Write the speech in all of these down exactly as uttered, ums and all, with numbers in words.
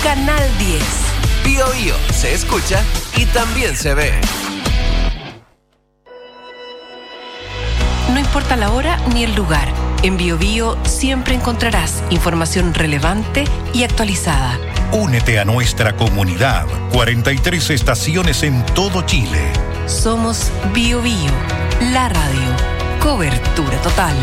Canal diez. Bio Bio se escucha y también se ve. No importa la hora ni el lugar, en Bio Bio siempre encontrarás información relevante y actualizada. Únete a nuestra comunidad. cuarenta y tres estaciones en todo Chile. Somos Bio Bio, la radio. Cobertura total.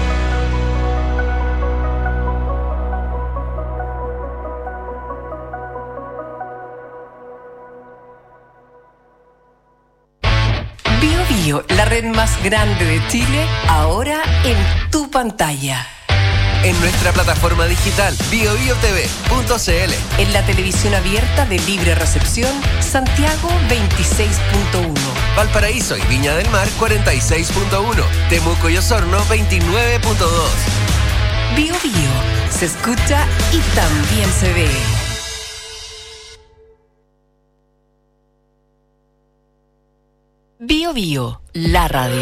Bio Bio, la red más grande de Chile, ahora en tu pantalla. En nuestra plataforma digital bio bio t v punto c l. En la televisión abierta de libre recepción, Santiago veintiséis punto uno. Valparaíso y Viña del Mar cuarenta y seis punto uno. Temuco y Osorno veintinueve punto dos. Bio Bio, se escucha y también se ve. Bio Bio, la radio.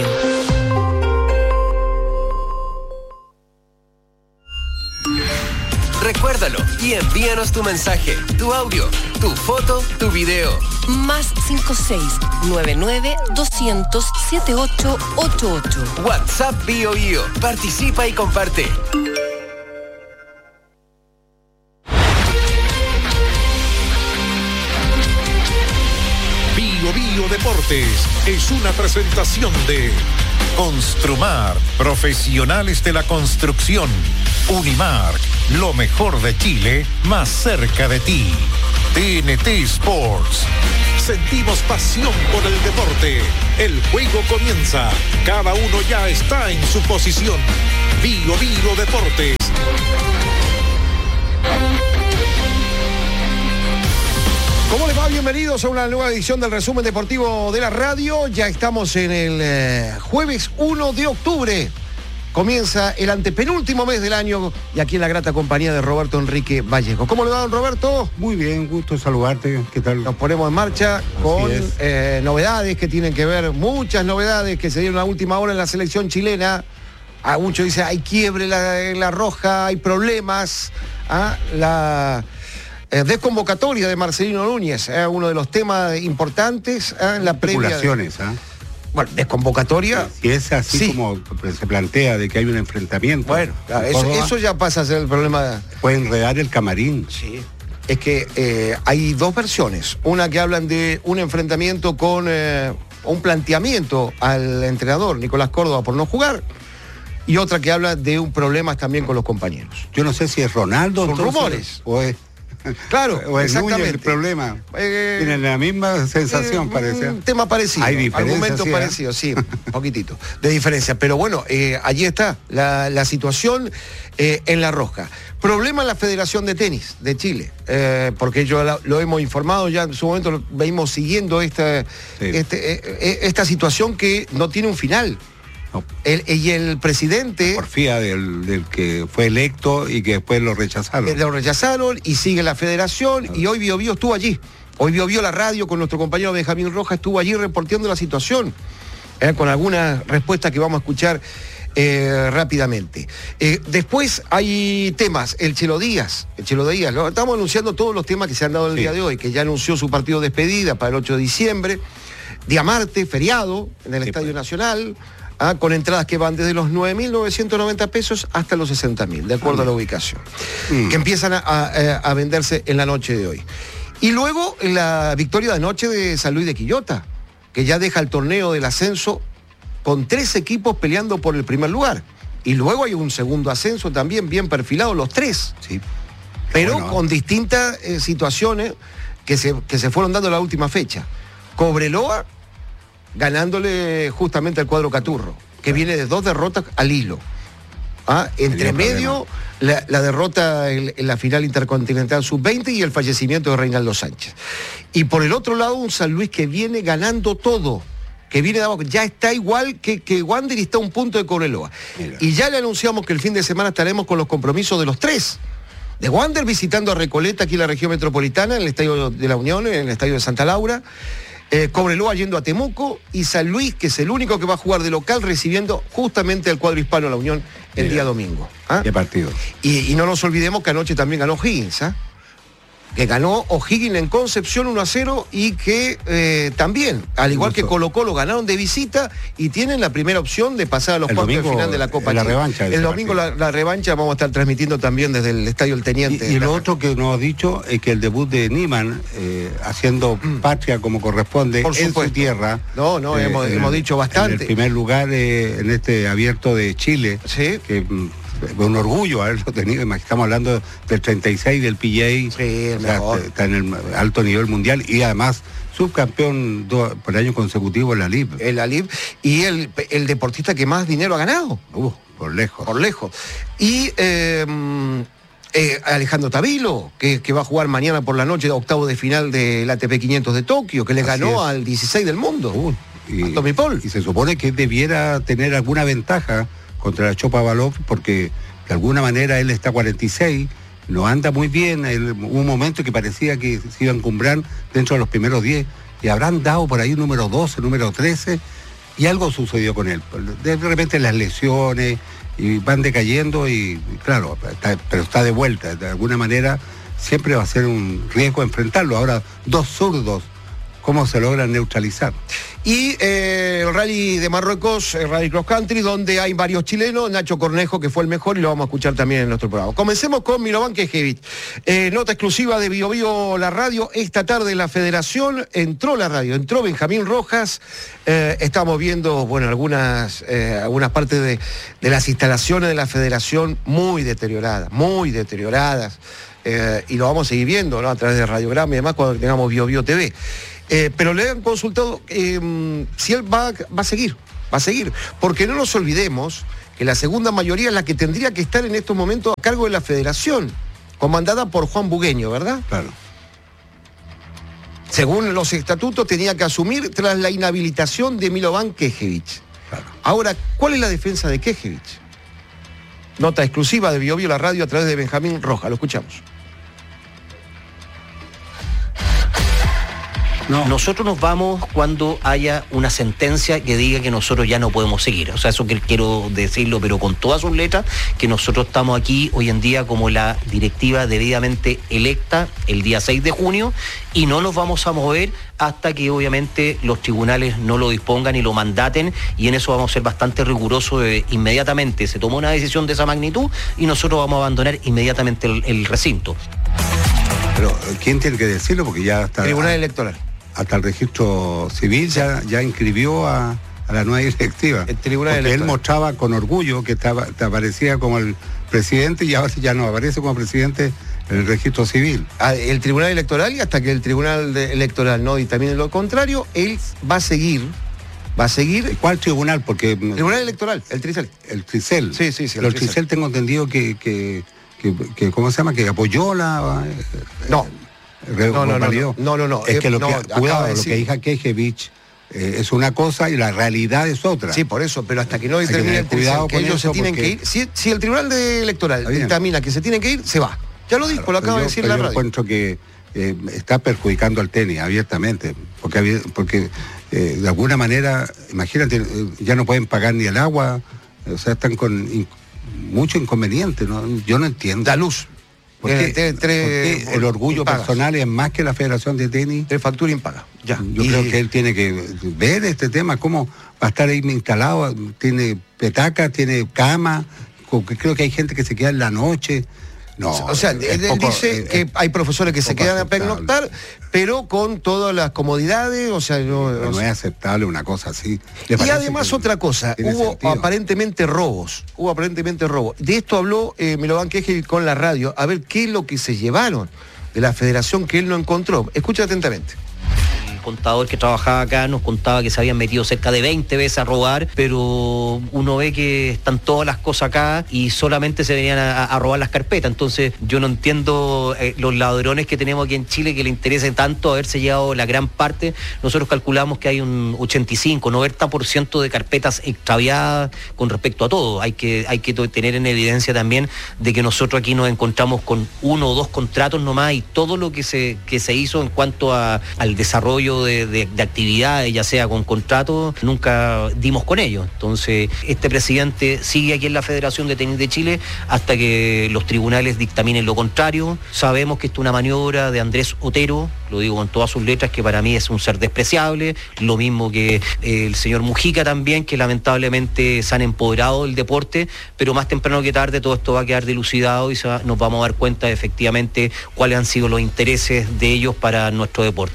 Recuérdalo y envíanos tu mensaje, tu audio, tu foto, tu video. Más cinco seis nueve nueve dos cero cero siete ocho ocho ocho. WhatsApp Bio Bio. Participa y comparte. Bio Bio Deportes es una presentación de Construmar, profesionales de la construcción. Unimark, lo mejor de Chile, más cerca de ti. T N T Sports. Sentimos pasión por el deporte. El juego comienza. Cada uno ya está en su posición. Bio Bio Deportes. ¿Cómo les va? Bienvenidos a una nueva edición del resumen deportivo de la radio. Ya estamos en el eh, jueves primero de octubre. Comienza el antepenúltimo mes del año y aquí en la grata compañía de Roberto Enrique Vallejo. ¿Cómo le va, don Roberto? Muy bien, gusto saludarte. ¿Qué tal? Nos ponemos en marcha con eh, novedades que tienen que ver, muchas novedades que se dieron a última hora en la selección chilena. A muchos dicen, hay quiebre en la, en la roja, hay problemas. ¿Ah? La eh, desconvocatoria de Marcelino Núñez, eh, uno de los temas importantes eh, en la previa. Especulaciones, ¿ah? De... Bueno, desconvocatoria. Si es así sí. como se plantea de que hay un enfrentamiento. Bueno, eso, eso ya pasa a ser el problema. Puede enredar el camarín. Sí. Es que eh, hay dos versiones. Una que hablan de un enfrentamiento con eh, un planteamiento al entrenador Nicolás Córdoba por no jugar. Y otra que habla de un problema también con los compañeros. Yo no sé si es Ronaldo. Son entonces, rumores. O es... Claro, o es exactamente. Núñez el problema. Eh, Tienen la misma sensación, eh, parece. Un tema parecido. Hay diferencias. Argumentos sí, parecidos, sí, un poquitito de diferencia. Pero bueno, eh, allí está la, la situación eh, en la roja. Problema en la Federación de Tenis de Chile, eh, porque yo la, lo hemos informado ya en su momento, lo, venimos siguiendo esta, sí. este, eh, esta situación que no tiene un final. No. El, y el presidente... La porfía del, del que fue electo y que después lo rechazaron. Eh, lo rechazaron y sigue la federación no. Y hoy Bio Bio estuvo allí. Hoy Bio Bio la radio con nuestro compañero Benjamín Rojas estuvo allí reporteando la situación, eh, con algunas respuestas que vamos a escuchar eh, rápidamente. Eh, después hay temas, el Chelo Díaz, el Chelo Díaz, ¿no? Estamos anunciando todos los temas que se han dado el sí. día de hoy, que ya anunció su partido de despedida para el ocho de diciembre, día martes, feriado en el sí, Estadio pues. Nacional. Ah, con entradas que van desde los nueve mil novecientos noventa pesos hasta los sesenta mil, de acuerdo ah, a la ubicación, mm. que empiezan a, a, a venderse en la noche de hoy. Y luego la victoria de anoche de San Luis de Quillota, que ya deja el torneo del ascenso con tres equipos peleando por el primer lugar. Y luego hay un segundo ascenso también bien perfilado, los tres. Sí. Pero bueno. con distintas eh, situaciones que se, que se fueron dando en la última fecha. Cobreloa ganándole justamente al cuadro Caturro, que viene de dos derrotas al hilo. ¿Ah? Entre medio, la, la derrota en, en la final intercontinental sub veinte y el fallecimiento de Reinaldo Sánchez. Y por el otro lado, un San Luis que viene ganando todo, que viene de, ya está igual que, que Wander y está a un punto de Cobreloa. Mira. Y ya le anunciamos que el fin de semana estaremos con los compromisos de los tres. De Wander visitando a Recoleta, aquí en la región metropolitana, en el Estadio de la Unión, en el Estadio de Santa Laura. Eh, Cobreloa yendo a Temuco y San Luis, que es el único que va a jugar de local, recibiendo justamente al cuadro hispano La Unión el Mira, día domingo. ¿Ah? ¿Qué partido? Y, y no nos olvidemos que anoche también ganó Higgins, ¿ah? que ganó O'Higgins en Concepción uno a cero y que eh, también, al igual que Colo Colo, ganaron de visita y tienen la primera opción de pasar a los cuartos de final de la Copa la Chile. revancha el domingo la, la revancha vamos a estar transmitiendo también desde el Estadio El Teniente. Y, y lo otro que nos ha dicho es que el debut de Niemann, eh, haciendo mm. patria como corresponde Por en supuesto. su tierra. No, no, eh, hemos, en, hemos dicho bastante. En el primer lugar eh, en este abierto de Chile. Sí. Que, mm, un orgullo haberlo tenido, estamos hablando del treinta y seis del P G A, sí, o sea, está en el alto nivel mundial y además subcampeón do, por año consecutivo en la L I B. En la L I B y el, el deportista que más dinero ha ganado. Uh, por lejos. Por lejos. Y eh, eh, Alejandro Tavilo, que, que va a jugar mañana por la noche, octavo de final del A T P quinientos de Tokio, que le Así ganó es. al dieciséis del mundo. Uh, y, Tommy Paul. Y se supone que debiera tener alguna ventaja contra la Shapovalov, porque de alguna manera él está cuarenta y seis, no anda muy bien, él, hubo un momento que parecía que se iba a encumbrar dentro de los primeros diez, y habrán dado por ahí un número doce, número trece, y algo sucedió con él. De repente las lesiones, y van decayendo, y claro, está, pero está de vuelta, de alguna manera siempre va a ser un riesgo enfrentarlo. Ahora, dos zurdos, ¿cómo se logran neutralizar? Y eh, el rally de Marruecos, el rally cross country, donde hay varios chilenos, Nacho Cornejo, que fue el mejor, y lo vamos a escuchar también en nuestro programa. Comencemos con Milovan Knežević. Eh, nota exclusiva de Bio Bio La Radio. Esta tarde la Federación entró la radio, entró Benjamín Rojas. Eh, estamos viendo, bueno, algunas, eh, algunas partes de, de las instalaciones de la Federación muy deterioradas, muy deterioradas. Eh, y lo vamos a seguir viendo, ¿no?, a través de Radiograma y demás cuando tengamos Bio Bio T V. Eh, pero le han consultado eh, si él va, va a seguir, va a seguir, porque no nos olvidemos que la segunda mayoría es la que tendría que estar en estos momentos a cargo de la Federación, comandada por Juan Bugueño, ¿verdad? Claro. Según los estatutos tenía que asumir tras la inhabilitación de Milovan Knežević. Claro. Ahora, ¿cuál es la defensa de Knežević? Nota exclusiva de Bio Bio La Radio a través de Benjamín Rojas, lo escuchamos. No. Nosotros nos vamos cuando haya una sentencia que diga que nosotros ya no podemos seguir. O sea, eso que quiero decirlo, pero con todas sus letras, que nosotros estamos aquí hoy en día como la directiva debidamente electa el día seis de junio y no nos vamos a mover hasta que obviamente los tribunales no lo dispongan y lo mandaten, y en eso vamos a ser bastante rigurosos. De, inmediatamente se tomó una decisión de esa magnitud y nosotros vamos a abandonar inmediatamente el, el recinto. Pero ¿quién tiene que decirlo? Porque ya está... Tribunal Electoral. Hasta el registro civil ya, ya inscribió a, a la nueva directiva. El Tribunal Porque Electoral. Él mostraba con orgullo que estaba, te aparecía como el presidente y ahora ya no aparece como presidente en el registro civil. Ah, el Tribunal Electoral, y hasta que el Tribunal de Electoral no dictamine lo contrario, él va a seguir, va a seguir... ¿Cuál tribunal? Porque... El Tribunal Electoral, el Tricel. El Tricel. Sí, sí, sí. El, el Tricel. Tricel tengo entendido que, que, que, que, ¿cómo se llama? Que apoyó la... No. Re, no, no, no, no, no, no, no. Es que lo no, que, cuidado, lo que dijo Knežević eh, es una cosa y la realidad es otra. Sí, por eso, pero hasta que no determine el tribunal que ellos se tienen que ir, si, si el Tribunal de Electoral dictamina que se tienen que ir, se va. Ya lo dijo, claro, lo acaba yo, de decir la radio. Yo encuentro que eh, está perjudicando al tenis abiertamente, porque, porque eh, de alguna manera, imagínate, ya no pueden pagar ni el agua, o sea, están con in, mucho inconveniente, ¿no? Yo no entiendo. La luz. ¿Por qué, tre, tre, ¿por qué el orgullo impagas. personal es más que la Federación de Tenis? De factura impaga. Ya. Yo y... creo que él tiene que ver este tema, cómo va a estar ahí instalado, tiene petaca, tiene cama, creo que hay gente que se queda en la noche. No, o sea, él, él poco, dice es, que hay profesores que se quedan aceptable. a pernoctar, pero con todas las comodidades, o sea, no, no, no es aceptable una cosa así. Y además otra cosa, hubo sentido? aparentemente robos, hubo aparentemente robos. De esto habló eh, Milovan Knežević con la radio, a ver qué es lo que se llevaron de la federación que él no encontró. Escucha atentamente. Contador que trabajaba acá nos contaba que se habían metido cerca de veinte veces a robar, pero uno ve que están todas las cosas acá y solamente se venían a, a robar las carpetas. Entonces yo no entiendo eh, los ladrones que tenemos aquí en Chile que le interese tanto haberse llevado la gran parte. Nosotros calculamos que hay un ochenta y cinco, noventa por ciento de carpetas extraviadas con respecto a todo. Hay que, hay que tener en evidencia también de que nosotros aquí nos encontramos con uno o dos contratos nomás y todo lo que se, que se hizo en cuanto a, al desarrollo tipo de, de, de actividades, ya sea con contrato, nunca dimos con ellos. Entonces, este presidente sigue aquí en la Federación de Tenis de Chile hasta que los tribunales dictaminen lo contrario. Sabemos que esto es una maniobra de Andrés Otero, lo digo con todas sus letras, que para mí es un ser despreciable, lo mismo que eh, el señor Mujica también, que lamentablemente se han empoderado del deporte, pero más temprano que tarde todo esto va a quedar dilucidado y se va, nos vamos a dar cuenta de efectivamente cuáles han sido los intereses de ellos para nuestro deporte.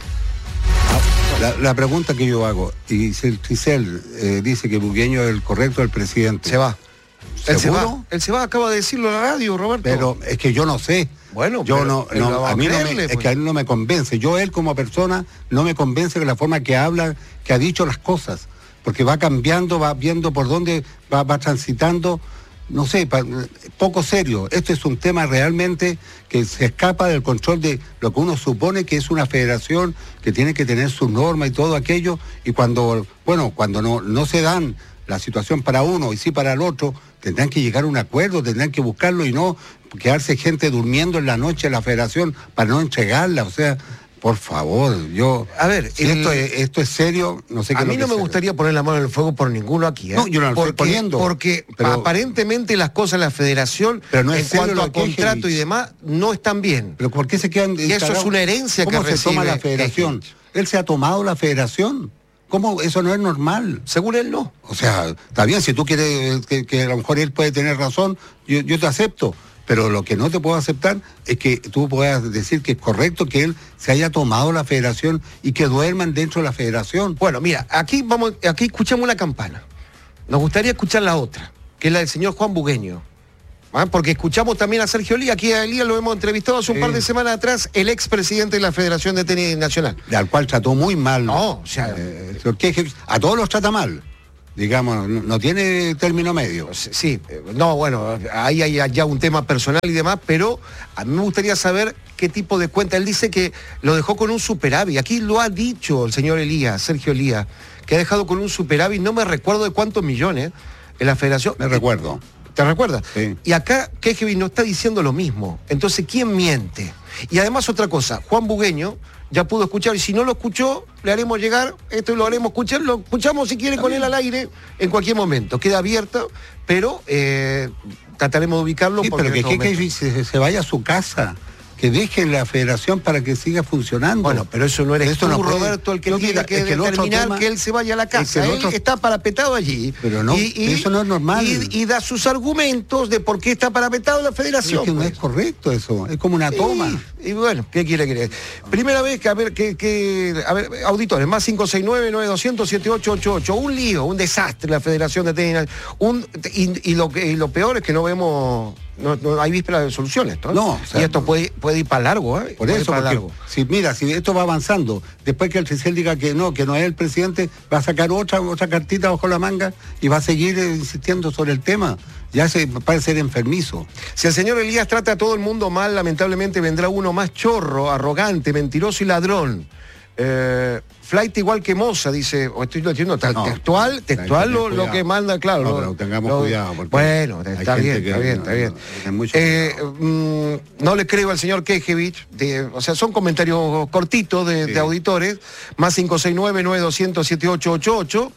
La, la pregunta que yo hago, y si Giselle eh, dice que Bugueño es el correcto del presidente. Se va. Él se ¿Seguro? va, él se va, acaba de decirlo en la radio, Roberto. Pero es que yo no sé. Bueno, yo pero, no, pero no a mí no me, creerle, es pues. que a él no me convence. Yo él como persona no me convence de la forma que habla, que ha dicho las cosas, porque va cambiando, va viendo por dónde va, va transitando. No sé, pa, poco serio. Esto es un tema realmente que se escapa del control de lo que uno supone que es una federación que tiene que tener sus normas y todo aquello, y cuando, bueno, cuando no, no se dan la situación para uno y sí para el otro, tendrán que llegar a un acuerdo, tendrán que buscarlo y no quedarse gente durmiendo en la noche en la federación para no entregarla. O sea, por favor, yo... A ver, si el, esto, es, esto es serio, no sé qué a es mí lo no que me sea. gustaría poner la mano en el fuego por ninguno aquí, ¿eh? No, yo no lo porque, estoy poniendo. Porque pero, aparentemente las cosas en la federación, pero no es en serio cuanto lo a que es, contrato y Gevich. demás, no están bien. Pero ¿por qué se quedan... Y eso es una herencia ¿Cómo que se recibe toma la federación? Gevich. Él se ha tomado la federación. ¿Cómo? Eso no es normal. Según él, no. O sea, está bien, si tú quieres que, que a lo mejor él puede tener razón, yo, yo te acepto. Pero lo que no te puedo aceptar es que tú puedas decir que es correcto que él se haya tomado la federación y que duerman dentro de la federación. Bueno, mira, aquí vamos, aquí escuchamos una campana. Nos gustaría escuchar la otra, que es la del señor Juan Bugueño. ¿Ah? Porque escuchamos también a Sergio Lía, aquí a Elías lo hemos entrevistado hace un Sí. par de semanas atrás, el expresidente de la Federación de Tenis Nacional. Al cual trató muy mal. No, o sea... Eh, porque a todos los trata mal. Digamos, no, no tiene término medio. Sí, no, bueno, ahí hay ya un tema personal y demás, pero a mí me gustaría saber qué tipo de cuenta. Él dice que lo dejó con un superávit. Aquí lo ha dicho el señor Elías, Sergio Elías, que ha dejado con un superávit, no me recuerdo de cuántos millones en la federación. Me recuerdo. ¿Te recuerdas? Sí. Y acá Kejevich no está diciendo lo mismo. Entonces, ¿quién miente? Y además otra cosa, Juan Bugueño ya pudo escuchar, y si no lo escuchó, le haremos llegar, esto lo haremos escuchar, lo escuchamos si quiere con él al aire en cualquier momento. Queda abierto, pero eh, trataremos de ubicarlo. Sí, porque pero que en este momento- Kejevich se, se vaya a su casa, que deje la federación para que siga funcionando. Bueno, pero eso no eres Eso tú, no puede- Roberto, el que Yo, tiene mira, que es que el otro determinar tema- que él se vaya a la es que casa. el Él otro- está parapetado allí. Pero no, eso no es normal. Y, y da sus argumentos de por qué está parapetado en la Es federación. que no pues. es correcto eso, es como una toma. Y, y bueno, ¿qué quiere creer? Primera vez que, a ver, que, que a ver, auditores, más cinco seis nueve, nueve dos cero cero, siete ocho ocho ocho, un lío, un desastre la Federación de Tenis, un, y, y, lo, que- y lo peor es que no vemos, no, no hay vísperas de soluciones, ¿no? No, o sea, y esto puede, puede ir para largo, ¿eh? Por Puede ir eso, para porque largo. si mira, si esto va avanzando, después que el Tricel diga que no, que no es el presidente, va a sacar otra, otra cartita bajo la manga y va a seguir eh, insistiendo sobre el tema. Ya se parece ser enfermizo. Si el señor Elías trata a todo el mundo mal, lamentablemente vendrá uno más chorro, arrogante, mentiroso y ladrón. Eh, flight igual que Moza, dice, o estoy diciendo tal, No, textual, hay textual que lo, tener lo cuidado. que manda, claro. No, lo- pero tengamos lo- cuidado, porque Bueno, hay está gente bien, que está bien, no- está bien. no, tiene mucho Eh, cuidado. mm, no le creo al señor Kejevich, de- o sea, son comentarios cortitos de, Sí. de auditores, más cinco seis nueve, nueve dos cero cero, siete ocho ocho ocho.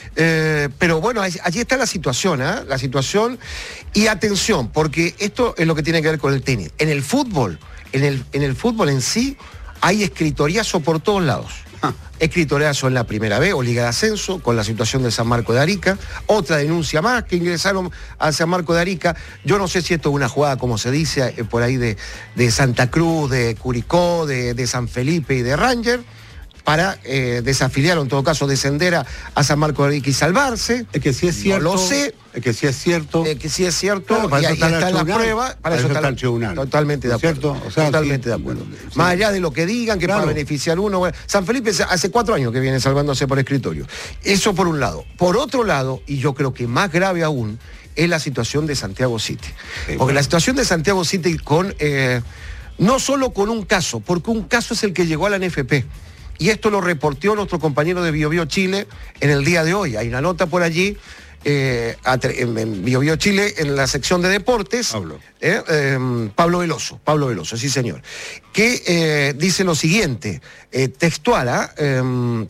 Eh, pero bueno, ahí- allí está la situación, ¿ah? La situación. Y atención, porque esto es lo que tiene que ver con el tenis. En el fútbol, en el, en el fútbol en sí, hay escritoriazo por todos lados. Ah. Escritoriazo en la primera B o Liga de Ascenso, con la situación de San Marco de Arica. Otra denuncia más que ingresaron a San Marco de Arica. Yo no sé si esto es una jugada, como se dice, eh, por ahí de, de Santa Cruz, de Curicó, de, de San Felipe y de Ranger, para eh, desafiliar o en todo caso descender a, a San Marco de Arica y salvarse. Es que sí es cierto. No lo sé. Es que sí es cierto. Eh, que sí es cierto, Claro, para y eso ahí está está, el la tribunal. prueba, para, eso está, el tribunal. Totalmente de ¿No es acuerdo. cierto? O sea, totalmente sí, de acuerdo. sí. Más allá de lo que digan, que Claro. para beneficiar uno. Bueno, San Felipe hace cuatro años que viene salvándose por escritorio. Eso por un lado. Por otro lado, y yo creo que más grave aún, es la situación de Santiago City. Sí, Porque bueno. la situación de Santiago City con, eh, no solo con un caso, porque un caso es el que llegó a la N F P. Y esto lo reportó nuestro compañero de Bio Bio Chile en el día de hoy. Hay una nota por allí eh, en, en Bio Bio Chile, en la sección de deportes, Pablo, eh, eh, Pablo Veloso, Pablo Veloso, sí señor, que eh, dice lo siguiente, eh, textual, ¿eh? eh,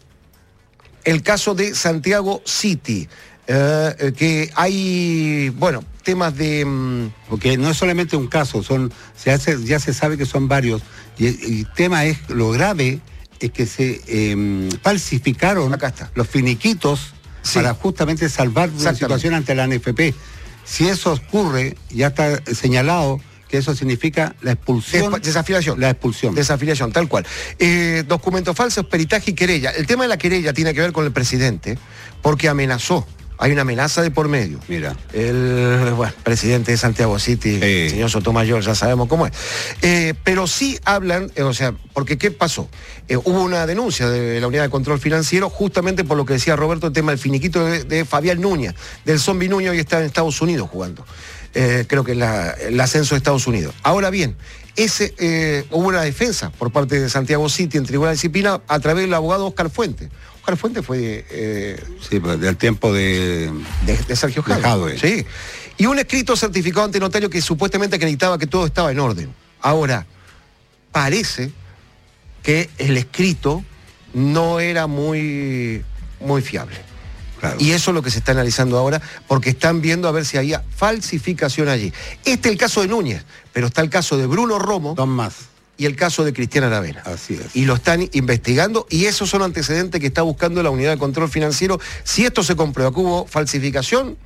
el caso de Santiago City, eh, que hay, bueno, temas de... Um... Porque no es solamente un caso, son se hace, ya se sabe que son varios, y el tema es, lo grave es que se eh, falsificaron Acá está. los finiquitos, sí, para justamente salvar una situación ante la N F P. Si eso ocurre, ya está señalado que eso significa la expulsión. Des desafiliación. La expulsión. Desafiliación, tal cual. Eh, documentos falsos, peritaje y querella. El tema de la querella tiene que ver con el presidente, porque amenazó. Hay una amenaza de por medio. Mira. El bueno, presidente de Santiago City, sí, el señor Sotomayor, ya sabemos cómo es. Eh, pero sí hablan, eh, o sea, porque ¿qué pasó? Eh, hubo una denuncia de la Unidad de Control Financiero justamente por lo que decía Roberto, el tema del finiquito de, de Fabián Núñez, del Zombi Núñez, hoy está en Estados Unidos jugando. Eh, creo que la, el ascenso de Estados Unidos. Ahora bien, ese, eh, hubo una defensa por parte de Santiago City en Tribunal de Disciplina a través del abogado Oscar Fuentes. Oscar Fuentes fue... Eh, sí, pues del tiempo de... De, de Sergio Jadwe. Sí. Y un escrito certificado ante notario que supuestamente acreditaba que todo estaba en orden. Ahora, parece que el escrito no era muy, muy fiable. Claro. Y eso es lo que se está analizando ahora, porque están viendo a ver si había falsificación allí. Este es el caso de Núñez, pero está el caso de Bruno Romo. Dos más. Y el caso de Cristiana Aravena. Así es. Y lo están investigando, y esos son antecedentes que está buscando la Unidad de Control Financiero. Si esto se comprueba que hubo falsificación,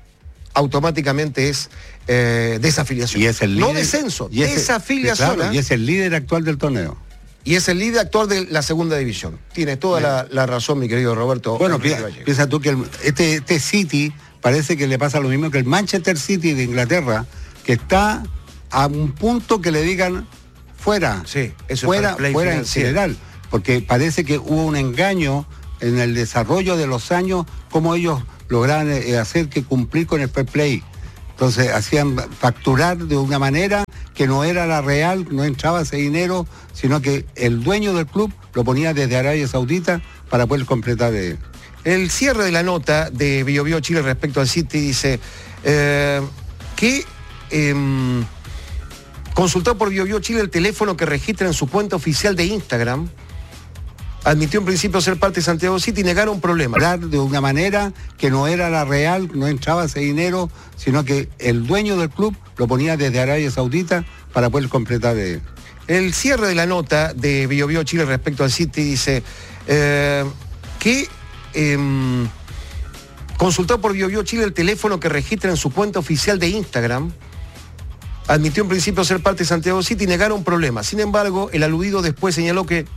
automáticamente es eh, desafiliación. Y es el líder, no descenso, y es desafiliación. El, claro, ¿eh? y es el líder actual del torneo. Y es el líder actual de la segunda división. Tiene toda la, la razón, mi querido Roberto. Bueno, piensa, piensa tú que el, este, este City parece que le pasa lo mismo que el Manchester City de Inglaterra, que está a un punto que le digan fuera, sí, eso fuera, es fuera en general, porque parece que hubo un engaño en el desarrollo de los años, cómo ellos lograron eh, hacer que cumplir con el fair play. Entonces hacían facturar de una manera que no era la real, no entraba ese dinero, sino que el dueño del club lo ponía desde Arabia Saudita para poder completar. Eh. El cierre de la nota de Bio Bio Chile respecto al City dice eh, que eh, consultado por Bio Bio Chile el teléfono que registra en su cuenta oficial de Instagram, admitió en principio ser parte de Santiago City y negaron problemas. De una manera que no era la real, no entraba ese dinero, sino que el dueño del club lo ponía desde Arabia Saudita para poder completar. Eh. El cierre de la nota de Bio Bio Chile respecto al City dice eh, que eh, consultado por Bio Bio Chile el teléfono que registra en su cuenta oficial de Instagram, admitió en principio ser parte de Santiago City y negaron problemas. Sin embargo, el aludido después señaló que